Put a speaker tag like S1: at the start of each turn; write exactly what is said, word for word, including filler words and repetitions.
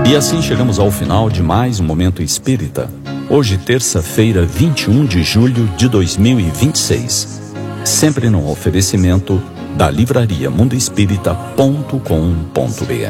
S1: E assim chegamos ao final de mais um Momento Espírita. Hoje, terça-feira, vinte e um de julho de dois mil e vinte e seis. Sempre no oferecimento da livraria mundo espírita ponto com ponto br.